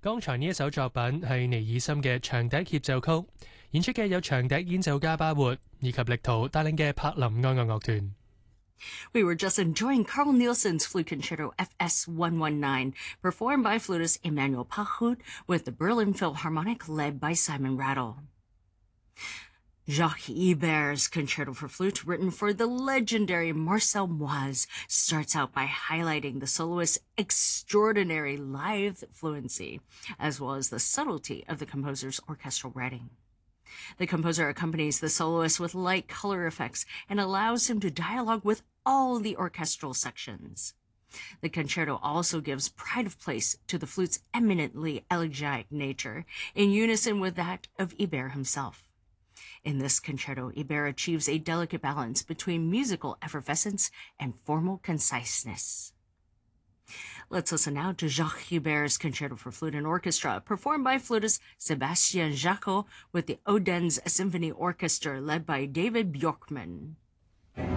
剛才呢一首作品係尼爾森嘅長笛協奏曲，演出嘅有長笛演奏家巴活以及力圖帶領嘅柏林愛樂樂團。 We were just enjoying Carl Nielsen's Flute Concerto FS 119, performed by flutist Emanuel Pachut with the Berlin Philharmonic led by Simon Rattle. Jacques Ibert's Concerto for Flute, written for the legendary Marcel Moise, starts out by highlighting the soloist's extraordinary lithe fluency, as well as the subtlety of the composer's orchestral writing. The composer accompanies the soloist with light color effects and allows him to dialogue with all the orchestral sections. The concerto also gives pride of place to the flute's eminently elegiac nature, in unison with that of Ibert himself. In this concerto, Ibert achieves a delicate balance between musical effervescence and formal conciseness. Let's listen now to Jacques Ibert's Concerto for Flute and Orchestra, performed by flutist Sébastien Jacot with the Odense Symphony Orchestra led by David Bjorkman.